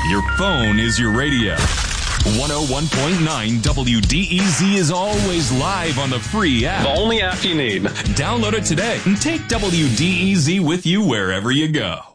Your phone is your radio. 101.9 WDEZ is always live on the free app. The only app you need. Download it today and take WDEZ with you wherever you go.